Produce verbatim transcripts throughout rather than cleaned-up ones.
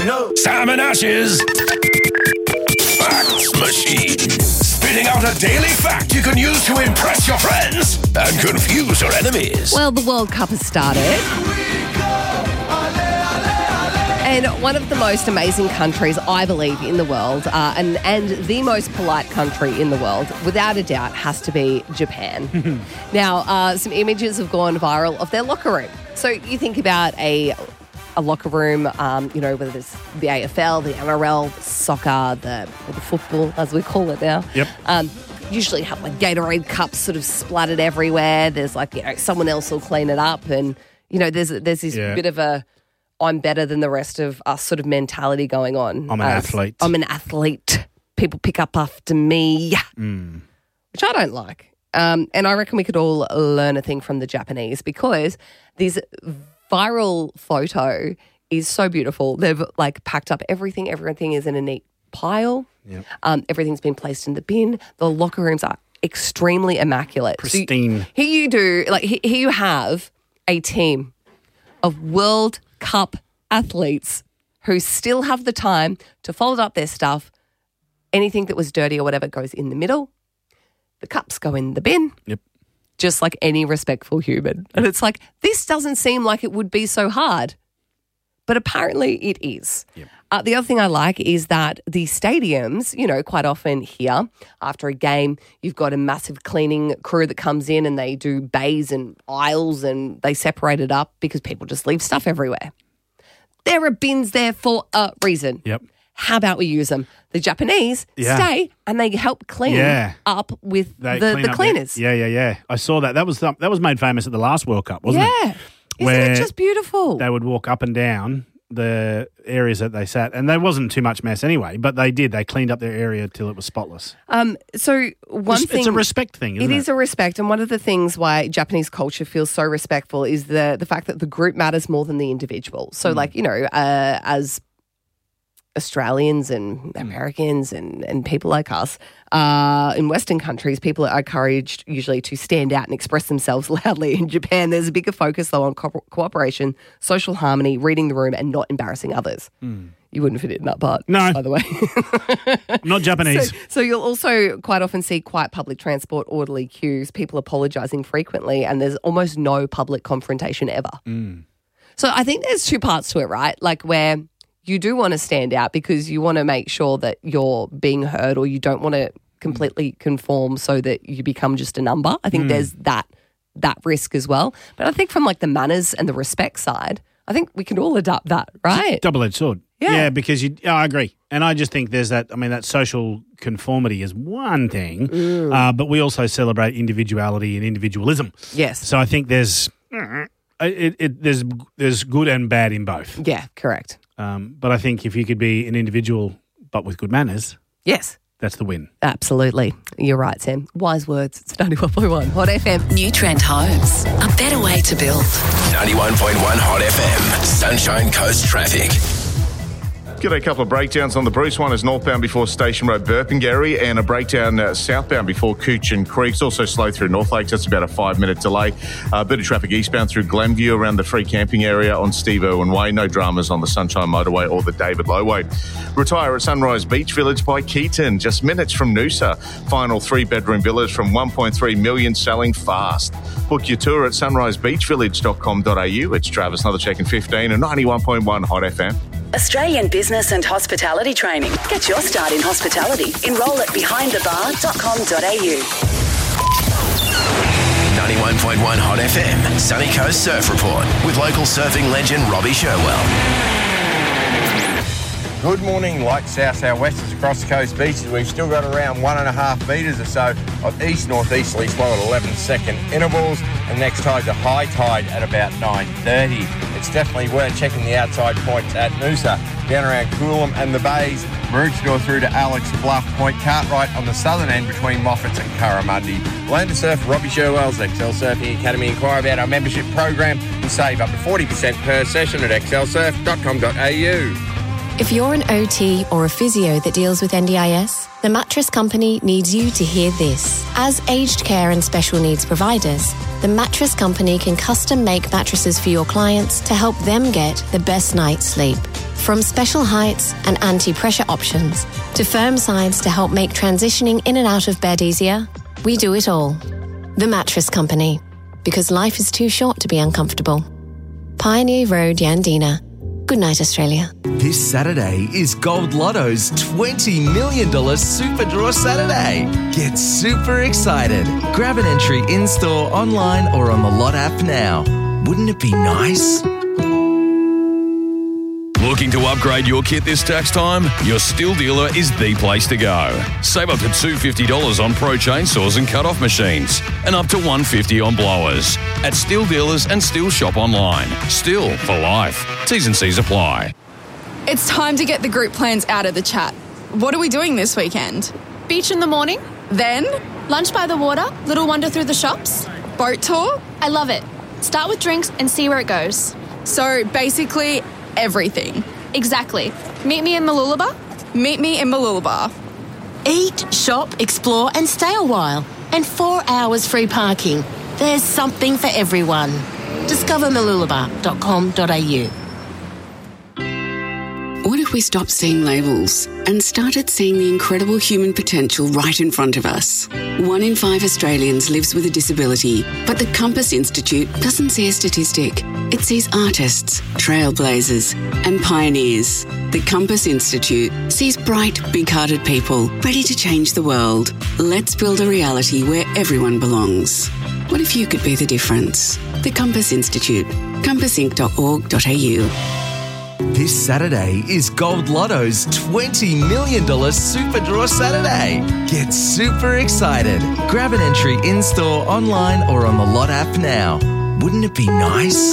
Sam and Ash's Facts Machine. Spitting out a daily fact you can use to impress your friends and confuse your enemies. Well, the World Cup has started. And one of the most amazing countries, I believe, in the world, uh, and, and the most polite country in the world, without a doubt, has to be Japan. Now, uh, some images have gone viral of their locker room. So you think about a a locker room, um, you know, whether it's the A F L, the N R L, the soccer, the, or the football, as we call it now. Yep. Um, usually have like Gatorade cups sort of splattered everywhere. There's like, you know, someone else will clean it up. And, you know, there's, there's this Yeah. bit of a I'm better than the rest of us sort of mentality going on. I'm an As, athlete. I'm an athlete. People pick up after me, Mm. which I don't like. Um, and I reckon we could all learn a thing from the Japanese because this viral photo is so beautiful. They've like packed up everything. Everything is in a neat pile. Yep. Um, everything's been placed in the bin. The locker rooms are extremely immaculate. So you- Pristine. here you do, like here here you have a team of World Cup athletes who still have the time to fold up their stuff. Anything that was dirty or whatever goes in the middle. The cups go in the bin. Yep. Just like any respectful human. And it's like, this doesn't seem like it would be so hard. But apparently it is. Yep. Uh, the other thing I like is that the stadiums, you know, quite often here, after a game, you've got a massive cleaning crew that comes in and they do bays and aisles and they separate it up because people just leave stuff everywhere. There are bins there for a reason. Yep. How about we use them? The Japanese Yeah. stay and they help clean Yeah. up with They the, clean the up cleaners. their- yeah, yeah, yeah. I saw that. That was that was made famous at the last World Cup, wasn't Yeah. it? Isn't Where it just beautiful? They would walk up and down the areas that they sat, and there wasn't too much mess anyway, but they did. They cleaned up their area till it was spotless. Um, so one It's, thing... it's a respect thing, isn't It it? is a respect, and one of the things why Japanese culture feels so respectful is the the fact that the group matters more than the individual. So, like, you know, uh, as Australians and Americans and, and people like us, uh, in Western countries, people are encouraged usually to stand out and express themselves loudly. In Japan, there's a bigger focus, though, on co- cooperation, social harmony, reading the room, and not embarrassing others. You wouldn't fit in that part, No. by the way. Not Japanese. So, so you'll also quite often see quiet public transport, orderly queues, people apologising frequently, and there's almost no public confrontation ever. So I think there's two parts to it, right? Like where you do want to stand out because you want to make sure that you're being heard, or you don't want to completely conform so that you become just a number. I think there's that that risk as well. But I think from like the manners and the respect side, I think we can all adopt that, right? Double-edged sword. Yeah. because you. Yeah, I agree, and I just think there's that. I mean, that social conformity is one thing, uh, but we also celebrate individuality and individualism. Yes. So I think there's it, it, there's there's good and bad in both. Yeah, correct. Um, but I think if you could be an individual but with good manners, Yes. that's the win. Absolutely. You're right, Sam. Wise words. It's ninety-one point one Hot F M. New Trent Homes, a better way to build. ninety-one point one Hot F M. Sunshine Coast Traffic. G'day, a couple of breakdowns on the Bruce. One is northbound before Station Road, Burpengary, and a breakdown uh, southbound before Coochin Creek. It's also slow through North Lakes. That's about a five-minute delay. A uh, bit of traffic eastbound through Glenview around the free camping area on Steve Irwin Way. No dramas on the Sunshine Motorway or the David Low Way. Retire at Sunrise Beach Village by Keaton, just minutes from Noosa. Final three-bedroom villas from one point three million dollars, selling fast. Book your tour at sunrise beach village dot com dot a u. It's Travis, another check in fifteen and ninety-one point one Hot F M. Australian Business and Hospitality Training. Get your start in hospitality. Enrol at behind the bar dot com dot a u. ninety-one point one Hot F M. Sunny Coast Surf Report with local surfing legend Robbie Sherwell. Good morning, like south southwesters across the coast beaches. We've still got around one and a half metres or so of east northeasterly flow at eleven second intervals, and next tide's a high tide at about nine thirty. It's definitely worth checking the outside points at Noosa, down around Coolum and the Bays, Maroochydore through to Alex Bluff, Point Cartwright on the southern end between Moffats and Curramundi. Learn to surf Robbie Sherwell's Excel Surfing Academy. Inquire about our membership program and save up to forty percent per session at excel surf dot com dot a u. If you're an O T or a physio that deals with N D I S, the Mattress Company needs you to hear this. As aged care and special needs providers, the Mattress Company can custom make mattresses for your clients to help them get the best night's sleep. From special heights and anti-pressure options to firm sides to help make transitioning in and out of bed easier, we do it all. The Mattress Company. Because life is too short to be uncomfortable. Pioneer Road, Yandina. Good night, Australia. This Saturday is Gold Lotto's twenty million dollars Super Draw Saturday. Get super excited. Grab an entry in-store, online or on the Lot app now. Wouldn't it be nice? Looking to upgrade your kit this tax time? Your Stihl dealer is the place to go. Save up to two hundred fifty dollars on pro chainsaws and cut-off machines and up to one hundred fifty dollars on blowers. At Stihl dealers and Stihl shop online. Stihl for life. T's and C's apply. It's time to get the group plans out of the chat. What are we doing this weekend? Beach in the morning, Then, lunch by the water, little wander through the shops. boat tour. I love it. Start with drinks and see where it goes. So basically everything. Exactly. Meet me in Mooloolaba. Meet me in Mooloolaba. Eat, shop, explore and stay a while. And four hours free parking. There's something for everyone. discover mooloolaba dot com dot a u. What if we stopped seeing labels and started seeing the incredible human potential right in front of us? One in five Australians lives with a disability, but the Compass Institute doesn't see a statistic. It sees artists, trailblazers, and pioneers. The Compass Institute sees bright, big-hearted people ready to change the world. Let's build a reality where everyone belongs. What if you could be the difference? The Compass Institute. compass inc dot org dot a u. This Saturday is Gold Lotto's twenty million dollars Super Draw Saturday. Get super excited. Grab an entry in-store, online or on the Lot app now. Wouldn't it be nice?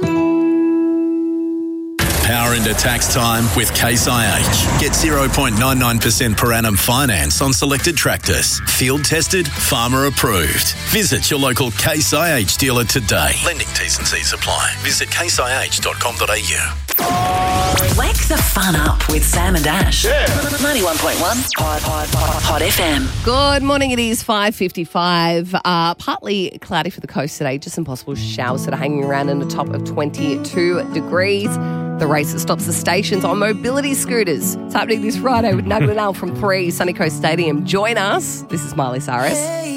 Power into tax time with Case I H. Get zero point nine nine percent per annum finance on selected tractors. Field tested, farmer approved. Visit your local Case I H dealer today. Lending T's and C's apply. Visit case i h dot com dot a u. Wake the fun up with Sam and Ash. Yeah. ninety-one point one Hot, Hot, Hot, Hot F M. Good morning. It is five fifty-five. Uh, partly cloudy for the coast today. Just some possible showers that are hanging around in the top of twenty-two degrees. The race that stops the stations on mobility scooters. It's happening this Friday with Nugget and Al from three, Sunny Coast Stadium. Join us. This is Miley Cyrus.